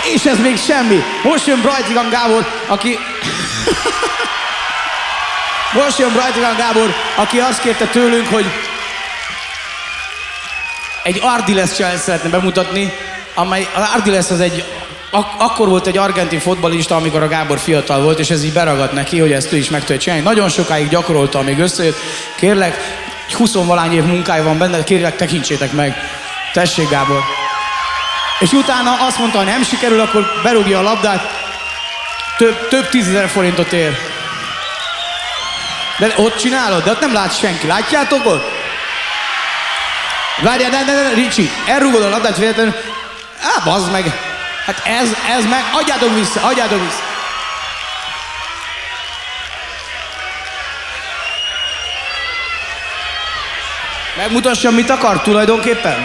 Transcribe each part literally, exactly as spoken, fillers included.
És ez még semmi. Most jön Brajtigan Gábor, aki... Most jön Brajtigan Gábor, aki azt kérte tőlünk, hogy egy Ardiles challenge szeretne bemutatni, amely az Ardiles az egy... Ak- akkor volt egy argentin fotballista, amikor a Gábor fiatal volt, és ez így beragadt neki, hogy ezt ő is meg tudja csinálni. Nagyon sokáig gyakorolta, amíg összejött. Kérlek, egy huszonvalány év munkája van benne, kérlek, tekintsétek meg. Tessék, Gábor. És utána azt mondta, ha nem sikerül, akkor berúgja a labdát. Több, több tízezer forintot ér. De ott csinálod, de ott nem lát senki. Látjátok ott? Várjál, ne, ne, ne, Ricsi, elrúgod a labdát véletlenül. Á, bazd meg. Hát ez, ez meg, adjátok vissza, adjátok vissza. Megmutassam, mit akar tulajdonképpen?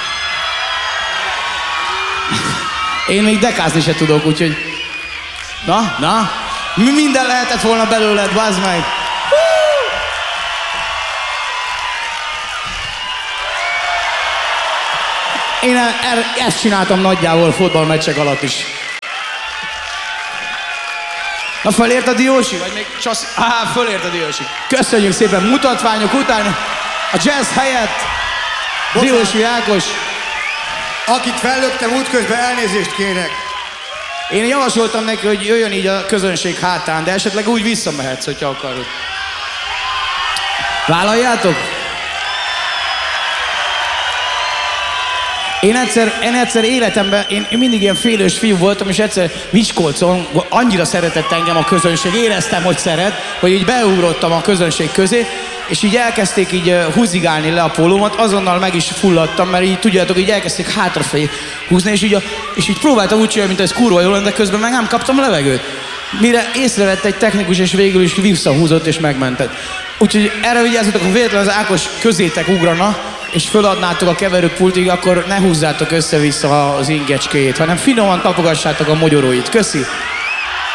Én még dekázni se tudok, úgyhogy... Na, na, minden lehetett volna belőled, bazd meg. Én el, el, ezt csináltam nagyjából fotballmeccsek alatt is. Na, fölért a Diósi? Vagy még csasz... Á, fölért a Diósi. Köszönjük szépen, mutatványok után a jazz helyett Diósi Ákos. Akit fellöktem útközben, elnézést kérek. Én javasoltam neki, hogy jöjjön így a közönség hátán, de esetleg úgy visszamehetsz, hogyha akarod. Vállaljátok? Én egyszer, én egyszer életemben, én, én mindig ilyen félős fiú voltam, és egyszer Miskolcon annyira szeretett engem a közönség, éreztem, hogy szeret, hogy így beugrottam a közönség közé, és így elkezdték így uh, húzigálni le a pólómat, azonnal meg is fulladtam, mert így tudjátok, így elkezdték hátrafelé húzni, és így, a, és így próbáltam úgy csinálni, mint ez kurva jól, de közben meg nem kaptam levegőt. Mire észrevett egy technikus, és végül is visszahúzott és megmentett. Úgyhogy erre vigyázzatok, ha véletlenül az Ákos közétek ugrana, és föladnátok a keverőpultig, akkor ne húzzátok össze-vissza az ingecskéjét, hanem finoman tapogassátok a mogyoróit. Köszi!